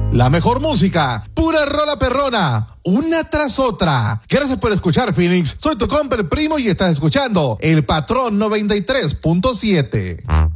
La mejor música, pura rola perrona, una tras otra. Gracias por escuchar, Phoenix. Soy tu compa el primo y estás escuchando El Patrón 93.7.